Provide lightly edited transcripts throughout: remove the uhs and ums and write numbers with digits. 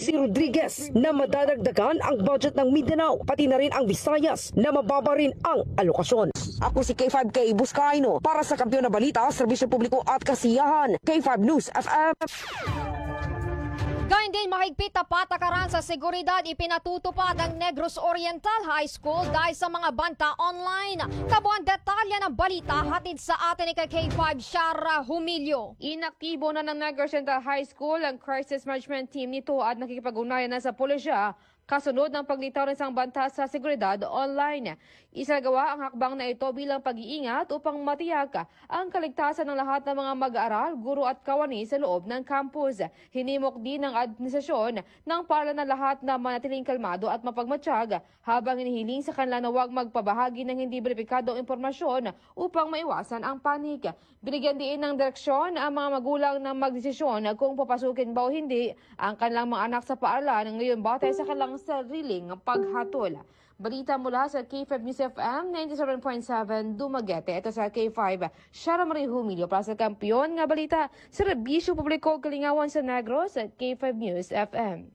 si Rodriguez na madadagdagan ang budget ng Mindanao, pati na rin ang Visayas na mababa rin ang alokasyon. Ako si K5K Buscaino para sa Kampiyon na Balita, Serbisyo Publiko at Kasiyahan, K5 News FM. Gayun din mahigpit na patakaran sa seguridad ipinatutupad ang Negros Oriental High School dahil sa mga banta online. Kabuang detalya ng balita hatid sa atin ni K5 Shara Humilio. Inaktibo na ng Negros Oriental High School ang crisis management team nito at nakikipag-ugnayan na sa pulisya kasunod ng paglitaw ng isang banta sa seguridad online. Isagawa ang hakbang na ito bilang pag-iingat upang matiyak ang kaligtasan ng lahat ng mga mag-aaral, guro at kawani sa loob ng campus. Hinimok din ng administrasyon ng paaralan na lahat na manatiling kalmado at mapagmatsyag habang hinihiling sa kanila na huwag magpabahagi ng hindi beripikadong impormasyon upang maiwasan ang panik. Binigyan din ng direksyon ang mga magulang na magdesisyon kung papasukin ba o hindi ang kanilang mga anak sa paaralan ngayon batay sa kanilang sariling paghatol. Balita mula sa K5 News FM 97.7 Dumaguete. Ito sa K5 Shara Marie Humilio para sa Kampiyon nga Balita, Serbisyo Publiko Kalingawan sa Negros at K5 News FM.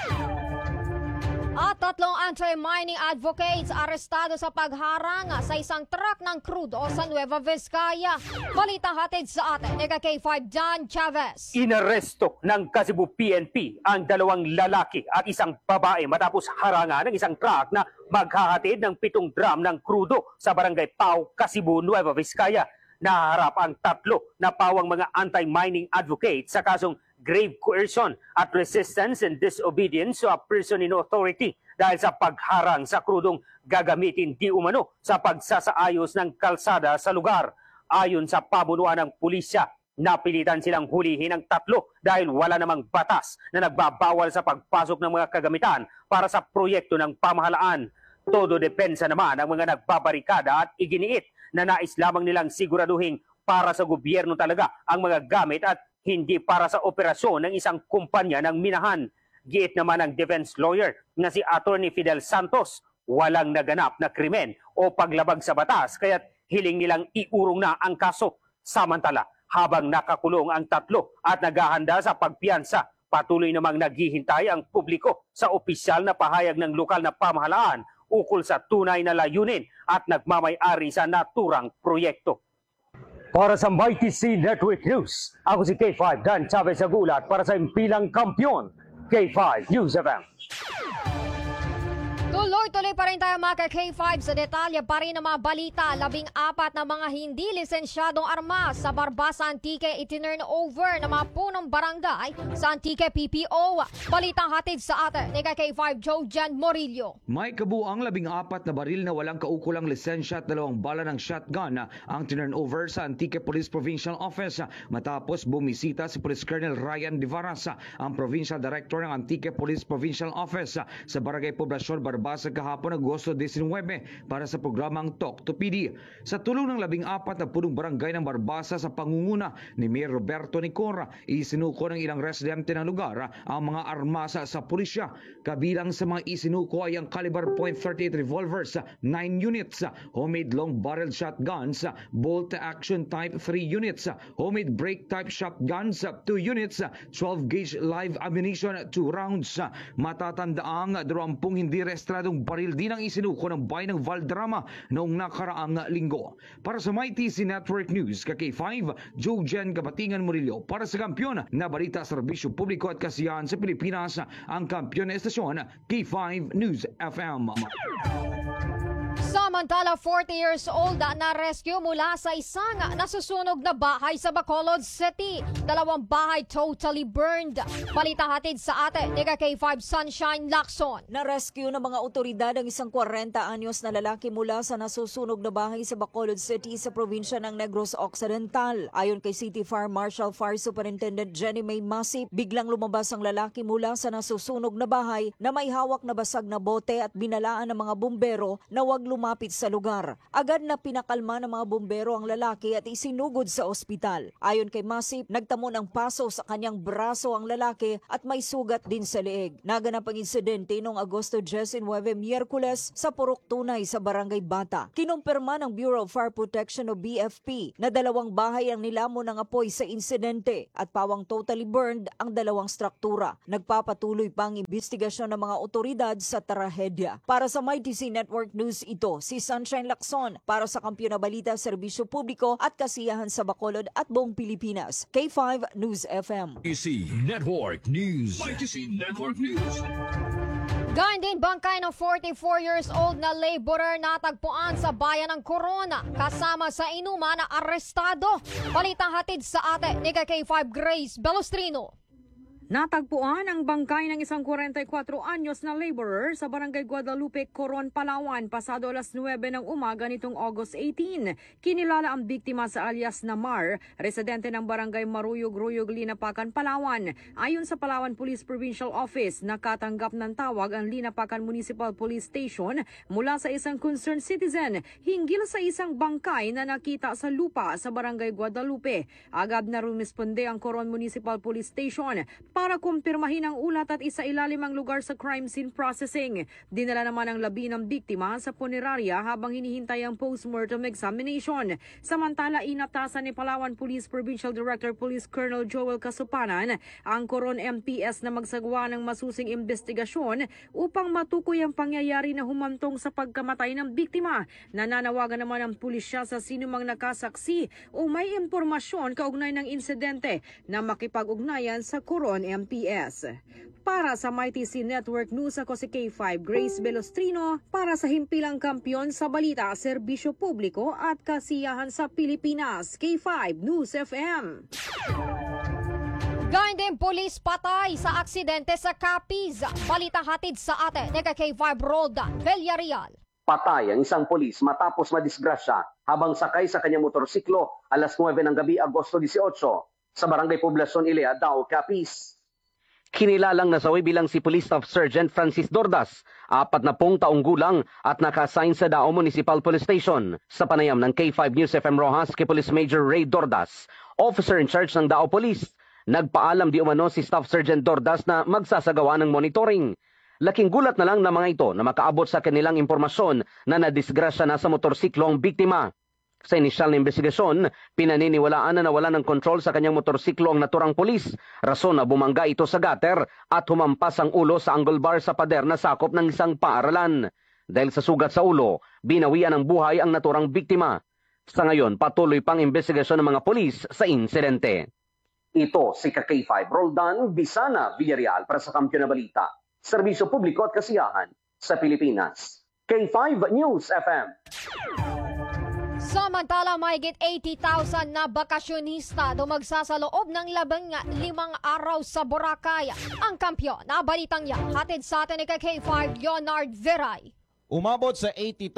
At 3 anti-mining advocates arestado sa pagharang sa isang truck ng crudo sa Nueva Vizcaya. Balita hatid sa atin ni K5 Dan Chavez. Inaresto ng Cebu PNP ang 2 lalaki at isang babae matapos harangan ng isang truck na maghahatid ng 7 drum ng crudo sa barangay Pau, Cebu, Nueva Vizcaya. Naharap ang 3 na pawang mga anti-mining advocates sa kasong grave coercion at resistance and disobedience to a person in authority dahil sa pagharang sa krudong gagamitin di umano sa pagsasaayos ng kalsada sa lugar. Ayon sa pabunuan ng pulisya, napilitan silang hulihin ang 3 dahil wala namang batas na nagbabawal sa pagpasok ng mga kagamitan para sa proyekto ng pamahalaan. Todo depensa naman ang mga nagbabarikada at iginiit na nais lamang nilang siguraduhin para sa gobyerno talaga ang mga gamit at hindi para sa operasyon ng isang kumpanya ng minahan. Giit naman ng defense lawyer na si Attorney Fidel Santos, walang naganap na krimen o paglabag sa batas kaya't hiling nilang iurong na ang kaso. Samantala, habang nakakulong ang 3 at naghahanda sa pagpiyansa, patuloy namang naghihintay ang publiko sa opisyal na pahayag ng lokal na pamahalaan ukol sa tunay na layunin at nagmamay-ari sa naturang proyekto. Para sa Mighty C Network News, ako si K5 Dan Chavez Agulat para sa Impilang Kampiyon, K5 News FM. Tuloy-tuloy pa rin tayo mga K5 sa detalye pa rin ng mga balita. 14 na mga hindi lisensyadong armas sa Barbasa Antique itinurn over ng mga punong barangay sa Antique PPO. Balitang hatid sa atin ni K5 Jojan Morillo. May kabuang 14 na baril na walang kaukulang lisensya at 2 bala ng shotgun ang tinurn over sa Antique Police Provincial Office matapos bumisita si Police Colonel Ryan Divaras, ang Provincial Director ng Antique Police Provincial Office sa Barangay Poblacion Barbasa kahapon Agosto 19 para sa programang Talk to PD. Sa tulong ng 14 na punong barangay ng Barbasa sa pangunguna ni Mayor Roberto Nicora, isinuko ng ilang residente ng lugar ang mga armas sa pulisya. Kabilang sa mga isinuko ay ang caliber .38 revolvers, 9 units, homemade long-barreled shotguns, bolt-action type 3 units, homemade break-type shotguns, 2 units, 12-gauge live ammunition, 2 rounds. Matatandaang 20 hindi restradong baril din ang isinuko ng bayan ng Valderrama noong nakaraang linggo. Para sa Mighty C Network News, K5, Jojan Gabatingan Murillo para sa Kampiyon na Balita, Serbisyo Publiko at Kasiyahan sa Pilipinas, ang Kampiyon na Estasyon, K5 News FM. Samantala, 40 years old na rescue mula sa isang nasusunog na bahay sa Bacolod City. 2 bahay totally burned. Balita hatid sa atin ni K5 Sunshine Lacson. Na-rescue ng mga otoridad ang isang 40 anyos na lalaki mula sa nasusunog na bahay sa Bacolod City sa probinsya ng Negros Occidental. Ayon kay City Fire Marshal Fire Superintendent Jenny May Masip, biglang lumabas ang lalaki mula sa nasusunog na bahay na may hawak na basag na bote at binalaan ng mga bumbero na huwag lumapit malapit sa lugar. Agad na pinakalma ng mga bumbero ang lalaki at isinugod sa ospital. Ayon kay Masip, nagtamo ng paso sa kanyang braso ang lalaki at may sugat din sa leeg. Naganap ang insidente noong Agosto 19, Miyerkules sa Purok Tunay sa Barangay Bata. Kinumpirma ng Bureau of Fire Protection o BFP na 2 bahay ang nilamon ng apoy sa insidente at pawang totally burned ang 2 struktura. Nagpapatuloy pa ang investigasyon ng mga otoridad sa trahedya. Para sa MyTC Network News, ito si Sunshine Lacson para sa Kampiyon na Balita, Serbisyo Publiko at Kasiyahan sa Bacolod at buong Pilipinas. K5 News FM. MyTC Network News. MyTC Network News. Gayun din bangkay ng 44 years old na laborer natagpuan sa bayan ng Corona kasama sa inuman na arestado. Balitang hatid sa ate ni K5 Grace Belostrino. Natagpuan ang bangkay ng isang 44 anyos na laborer sa Barangay Guadalupe, Coron, Palawan pasado alas 9 ng umaga nitong August 18. Kinilala ang biktima sa alias na Mar, residente ng Barangay Maruyog-Ruyog, Linapakan, Palawan. Ayon sa Palawan Police Provincial Office, nakatanggap ng tawag ang Linapakan Municipal Police Station mula sa isang concerned citizen hinggil sa isang bangkay na nakita sa lupa sa Barangay Guadalupe. Agad na rumisponde ang Coron Municipal Police Station para kumpirmahin ang ulat at isailalim ang lugar sa crime scene processing. Dinala naman ang labi ng biktima sa punerarya habang hinihintay ang postmortem examination. Samantala, inatasan ni Palawan Police Provincial Director Police Colonel Joel Kasupanan ang Coron MPS na magsagawa ng masusing investigasyon upang matukoy ang pangyayari na humantong sa pagkamatay ng biktima. Nananawagan naman ang pulisya sa sinumang nakasaksi o may impormasyon kaugnay ng insidente na makipag-ugnayan sa Coron MPS. Para sa MyTC Network News, ako si K5 Grace Belostrino para sa himpilang kampiyon sa balita, serbisyo publiko at kasiyahan sa Pilipinas. K5 News FM. Gayun din pulis patay sa aksidente sa Capiz. Balitang hatid sa ate ni K5 Roldan Villarreal. Patay ang isang pulis matapos madisgrasya habang sakay sa kanyang motorsiklo alas 9 ng gabi, Agosto 18 sa Barangay Poblacion Ilea, Dao, Capiz. Kinilalang nasawi bilang si Police Staff Sergeant Francis Dordas, 40 taong gulang at naka-assign sa Dao Municipal Police Station. Sa panayam ng K5 News FM Rojas kay Police Major Ray Dordas, officer in charge ng Dao Police, nagpaalam di umano si Staff Sergeant Dordas na magsasagawa ng monitoring. Laking gulat na lang ng mga ito na makaabot sa kanilang impormasyon na nadisgrasya na sa motorsiklo ang biktima. Sa inisyal na investigasyon, pinaniniwalaan na nawala ng kontrol sa kanyang motorsiklo ang naturang pulis, rason na bumangga ito sa gutter at humampas ang ulo sa angle bar sa pader na sakop ng isang paaralan. Dahil sa sugat sa ulo, binawian ng buhay ang naturang biktima. Sa ngayon, patuloy pang investigasyon ng mga pulis sa insidente. Ito si K5 Roldan Bisana Villarreal para sa Kampiyon na Balita, Serbisyo Publiko at Kasiyahan sa Pilipinas. K5 News FM. Samantala, mahigit 80,000 na bakasyonista dumagsa sa loob ng 15 araw sa Boracay. Ang kampiyon na balitang yan, hatid sa atin ni K5 Leonard Veray. Umabot sa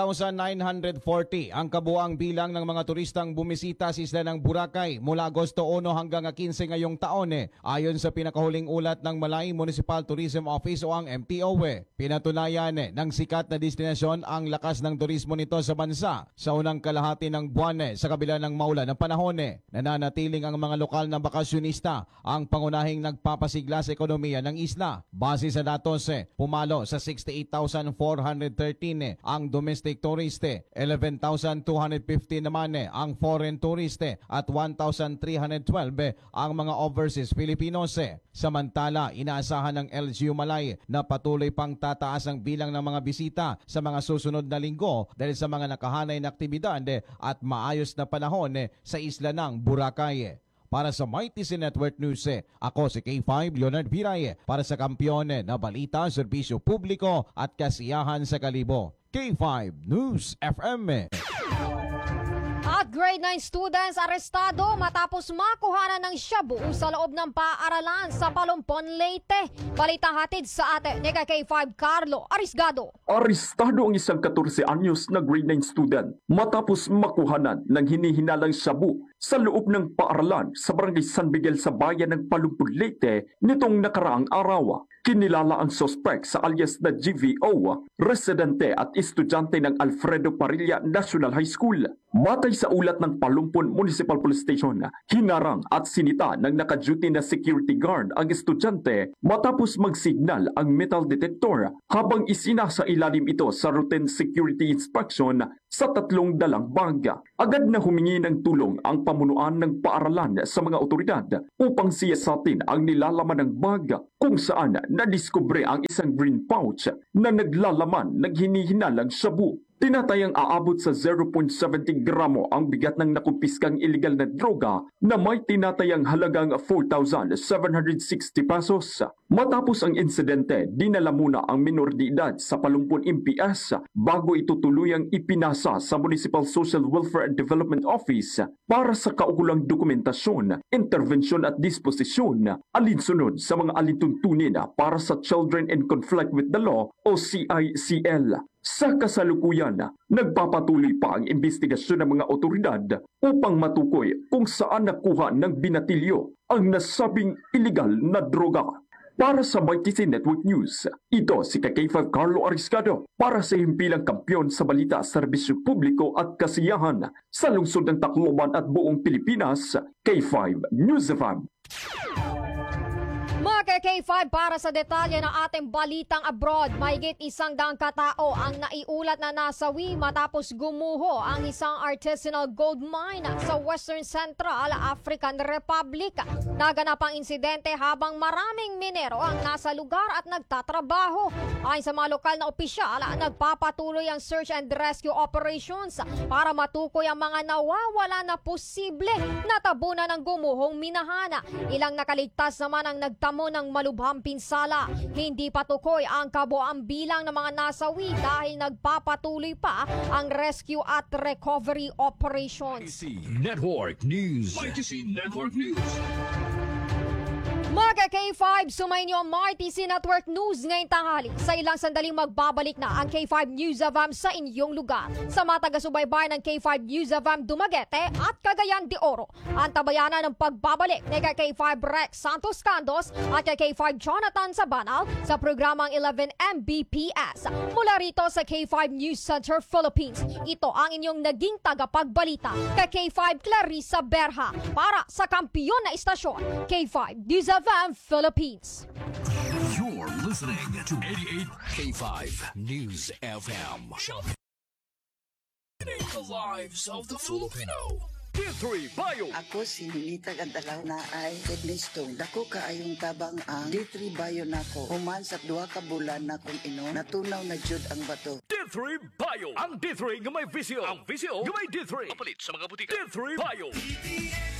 80,940 ang kabuang bilang ng mga turistang bumisita sa isla ng Boracay mula Agosto 1 hanggang 15 ngayong taon ayon sa pinakahuling ulat ng Malay Municipal Tourism Office o ang MTO. Pinatunayan ng sikat na destinasyon ang lakas ng turismo nito sa bansa sa unang kalahati ng buwan sa kabila ng maulan ng panahon. Nananatiling ang mga lokal na bakasyonista ang pangunahing nagpapasigla sa ekonomiya ng isla. Base sa datos, pumalo sa 68,413 ang domestic tourist, 11,250 naman ang foreign tourist at 1,312 ang mga overseas Filipinos. Samantala, inaasahan ng LGU Malay na patuloy pang tataas ang bilang ng mga bisita sa mga susunod na linggo dahil sa mga nakahanay na aktibidad at maayos na panahon sa isla ng Boracay. Para sa MyTC Network News, ako si K5 Leonard Viray para sa Kampiyon na Balita, Serbisyo Publiko at Kasiyahan sa Kalibo. K5 News FM. At grade 9 students arestado matapos makuhanan ng shabu sa loob ng paaralan sa Palumpon, Leyte. Balita hatid sa atin ni K5 Carlo Arisgado. Arestado ang isang 14 anyos na grade 9 student matapos makuhanan ng hinihinalang shabu sa loob ng paaralan sa Barangay San Miguel sa bayan ng Palumpun, Leyte nitong nakaraang araw. Kinilala ang suspect sa alias na GVO, residente at estudyante ng Alfredo Parilla National High School. Matay sa ulat ng Palumpun Municipal Police Station, hinarang at sinita ng naka-duty na security guard ang estudyante matapos magsignal ang metal detector habang isinasa ilalim ito sa routine security inspection sa 3 dalang bag. Agad na humingi ng tulong ang pamunuan ng paaralan sa mga otoridad upang siyasatin ang nilalaman ng bag kung saan nadiskubre ang isang green pouch na naglalaman ng hinihinalang shabu. Tinatayang aabot sa 0.70 gramo ang bigat ng nakumpiskang illegal na droga na may tinatayang halagang 4,760 pesos. Matapos ang insidente, dinala muna ang minor de edad sa Palumpun MPS bago ito tuluyang ipinasa sa Municipal Social Welfare and Development Office para sa kaukulang dokumentasyon, intervensyon at disposisyon alinsunod sa mga alituntunin para sa Children in Conflict with the Law o CICL. Sa kasalukuyan, nagpapatuloy pa ang investigasyon ng mga otoridad upang matukoy kung saan nakuha ng binatilyo ang nasabing illegal na droga. Para sa YTC Network News, ito si K5 Carlo Ariscado para sa himpilang kampiyon sa balita, serbisyo publiko at kasiyahan sa lungsod ng Tacloban at buong Pilipinas, K5 News FM. Mga K5, para sa detalye ng ating balitang abroad, mahigit 100 katao ang naiulat na nasawi matapos gumuho ang isang artisanal gold mine sa Western Central African Republic. Naganap ang insidente habang maraming minero ang nasa lugar at nagtatrabaho. Ayon sa mga lokal na opisyal, nagpapatuloy ang search and rescue operations para matukoy ang mga nawawala na posible na tabunan ng gumuhong minahana. Ilang nakaligtas naman ang nagtamo ng malubhang pinsala. Hindi patukoy ang kabuang bilang ng mga nasawi dahil nagpapatuloy pa ang rescue at recovery operations. YTC Network News. YTC Network News. Mga K5, sumainyo ang RTC Network News ngayong tanghali. Sa ilang sandaling magbabalik na ang K5 News FM sa inyong lugar. Sa mga taga-subaybay ng K5 News FM Dumaguete at Cagayan de Oro, ang tabayanan ng pagbabalik ni K5 Rex Santos Candos at K5 Jonathan Sabanal sa programang 11 Mbps. Mula rito sa K5 News Center Philippines, ito ang inyong naging tagapagbalita, K5 Clarissa Berha, para sa kampiyon na istasyon, K5 News FM Philippines. You're listening to 88K5 News FM. The lives of the Filipino. D3 Bio. Ako si Ninita Gantalaw na ay Ednistong. Dako kaayong tabang ang D3 Bio nako. Human sa 2 ka bulan na kung ino, natunaw na jud ang bato. D3 Bio. Ang D3 nga may visyo. Ang visyo nga may D3. Kapalit sa mga butika. D3 Bio.